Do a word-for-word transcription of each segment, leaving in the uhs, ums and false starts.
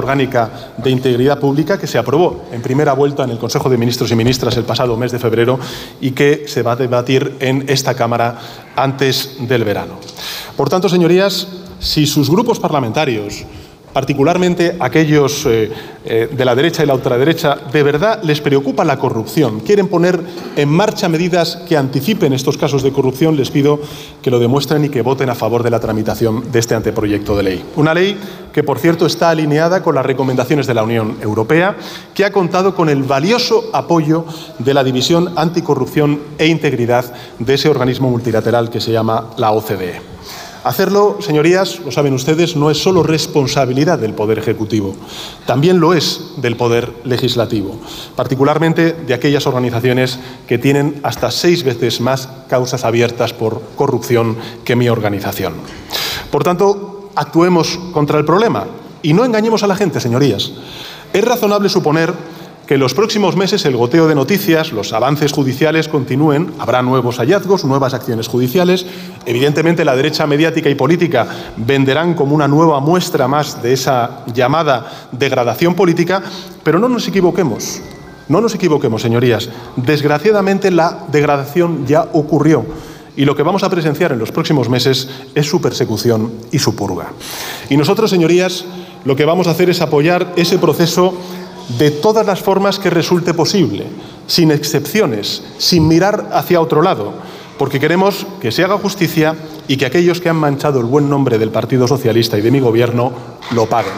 Orgánica de Integridad Pública que se aprobó en primera vuelta en el Consejo de Ministros y Ministras el pasado mes de febrero y que se va a debatir en esta Cámara antes del verano. Por tanto, señorías, si sus grupos parlamentarios, particularmente aquellos eh, eh, de la derecha y la ultraderecha, de verdad les preocupa la corrupción, quieren poner en marcha medidas que anticipen estos casos de corrupción, les pido que lo demuestren y que voten a favor de la tramitación de este anteproyecto de ley. Una ley que, por cierto, está alineada con las recomendaciones de la Unión Europea, que ha contado con el valioso apoyo de la División Anticorrupción e Integridad de ese organismo multilateral que se llama la O C D E. Hacerlo, señorías, lo saben ustedes, no es solo responsabilidad del Poder Ejecutivo, también lo es del Poder Legislativo, particularmente de aquellas organizaciones que tienen hasta seis veces más causas abiertas por corrupción que mi organización. Por tanto, actuemos contra el problema y no engañemos a la gente, señorías. Es razonable suponer que en los próximos meses el goteo de noticias, los avances judiciales continúen, habrá nuevos hallazgos, nuevas acciones judiciales. Evidentemente, la derecha mediática y política venderán como una nueva muestra más de esa llamada degradación política, pero no nos equivoquemos, no nos equivoquemos, señorías. Desgraciadamente, la degradación ya ocurrió y lo que vamos a presenciar en los próximos meses es su persecución y su purga. Y nosotros, señorías, lo que vamos a hacer es apoyar ese proceso de todas las formas que resulte posible, sin excepciones, sin mirar hacia otro lado, porque queremos que se haga justicia y que aquellos que han manchado el buen nombre del Partido Socialista y de mi gobierno lo paguen.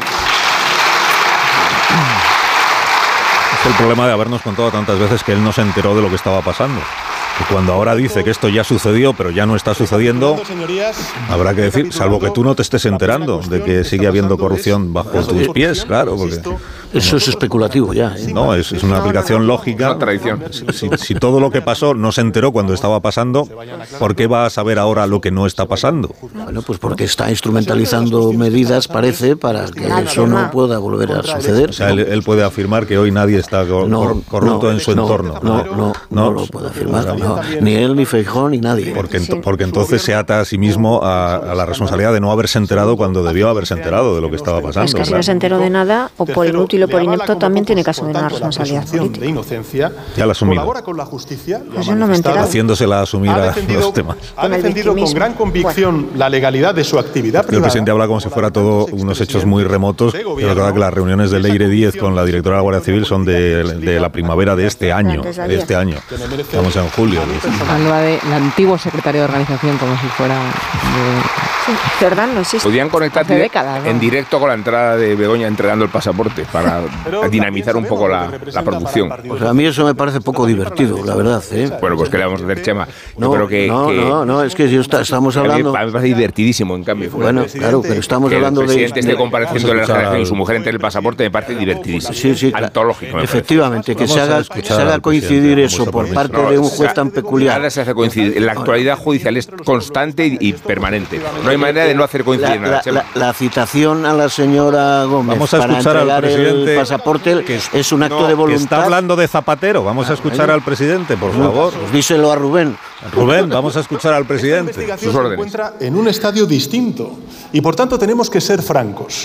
Es el problema de habernos contado tantas veces que él no se enteró de lo que estaba pasando. Y cuando ahora dice que esto ya sucedió, pero ya no está sucediendo, habrá que decir, salvo que tú no te estés enterando de que sigue habiendo corrupción bajo tus pies, claro, porque eso es especulativo ya, ¿eh? No, es, es una aplicación lógica. Una tradición. Si, si todo lo que pasó no se enteró cuando estaba pasando, ¿por qué va a saber ahora lo que no está pasando? Bueno, pues porque está instrumentalizando medidas, parece, para que eso no pueda volver a suceder. O sea, él, él puede afirmar que hoy nadie está cor no, corrupto no, en su no, entorno. No, no, no, no lo puede afirmar. No. Ni él, ni Feijóo, ni nadie. Porque, porque entonces se ata a sí mismo a, a la responsabilidad de no haberse enterado cuando debió haberse enterado de lo que estaba pasando. Es que si no se enteró de nada, o por inútil o por inepto, también tiene que asumir una responsabilidad política. De inocencia, ya la asumido. Colabora con la justicia, pues yo no me he enterado. Haciéndosela asumir a los temas. Ha defendido con gran convicción bueno. la legalidad de su actividad privada. El presidente habla como si fuera todo unos hechos muy remotos. Pero recordad que las reuniones de Leire Díez con la directora de la Guardia Civil son de, de la primavera de este año. De este año. Estamos en julio. Habla de la antigua secretaria de organización como si fuera de... Sí, ¿verdad? No existe. Podían conectar décadas, ¿no? en directo con la entrada de Begoña entregando el pasaporte para dinamizar un poco la, la producción. Pues a mí eso me parece poco divertido, la verdad, ¿eh? Bueno, pues ¿qué le vamos a hacer, Chema? No, Yo creo que, no, que, no, no, es que yo está, estamos hablando... A mí me parece divertidísimo, en cambio. Bueno, claro, pero estamos que hablando el de... El presidente esté compareciendo en la generación y su mujer entre el pasaporte me parece divertidísimo. Sí, sí, claro. Antológico. Efectivamente, que se haga, que se haga coincidir eso por parte de un juez tan peculiar. Nada se hace coincidir. La actualidad judicial es constante y, y permanente. No hay manera de no hacer coincidir la, nada. La, la, la citación a la señora Gómez vamos a escuchar para al presidente el pasaporte que es, es un acto no, de voluntad. Que está hablando de Zapatero. Vamos a escuchar al presidente, por favor. Pues díselo a Rubén. Rubén, vamos a escuchar al presidente. Esta investigación se encuentra en un estadio distinto y por tanto tenemos que ser francos.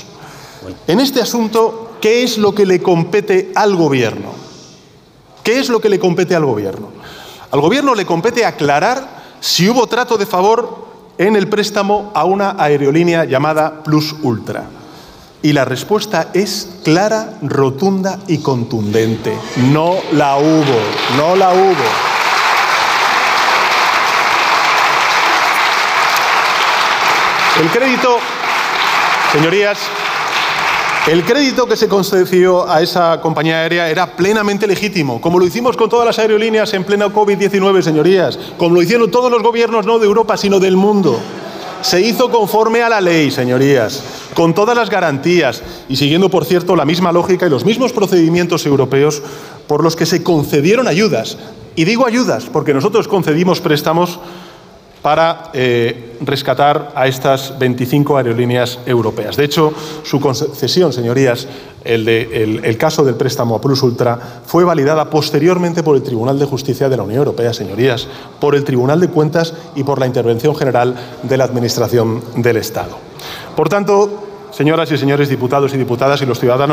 En este asunto, ¿qué es lo que le compete al gobierno? ¿Qué es lo que le compete al gobierno? Al gobierno le compete aclarar si hubo trato de favor en el préstamo a una aerolínea llamada Plus Ultra. Y la respuesta es clara, rotunda y contundente. No la hubo, no la hubo. El crédito, señorías, el crédito que se concedió a esa compañía aérea era plenamente legítimo, como lo hicimos con todas las aerolíneas en pleno COVID diecinueve, señorías, como lo hicieron todos los gobiernos, no de Europa, sino del mundo. Se hizo conforme a la ley, señorías, con todas las garantías y siguiendo, por cierto, la misma lógica y los mismos procedimientos europeos por los que se concedieron ayudas. Y digo ayudas porque nosotros concedimos préstamos para eh, rescatar a estas veinticinco aerolíneas europeas. De hecho, su concesión, señorías, el, de, el, el caso del préstamo a Plus Ultra, fue validada posteriormente por el Tribunal de Justicia de la Unión Europea, señorías, por el Tribunal de Cuentas y por la intervención general de la Administración del Estado. Por tanto, señoras y señores diputados y diputadas y los ciudadanos,